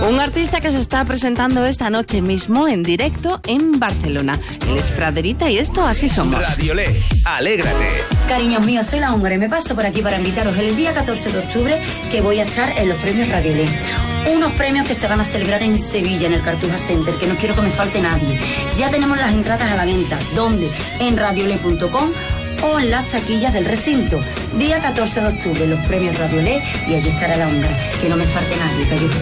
Un artista que se está presentando esta noche mismo en directo en Barcelona. Él es Fraderita y esto Así Somos. Radiolé, alégrate. Cariños míos, soy la húngara y me paso por aquí para invitaros el día 14 de octubre que voy a estar en los premios Radiolé. Unos premios que se van a celebrar en Sevilla, en el Cartuja Center, que no quiero que me falte nadie. Ya tenemos las entradas a la venta. ¿Dónde? En radiolé.com o en las taquillas del recinto. Día 14 de octubre, los premios Radiolé, y allí estará la húngara. Que no me falte nadie, que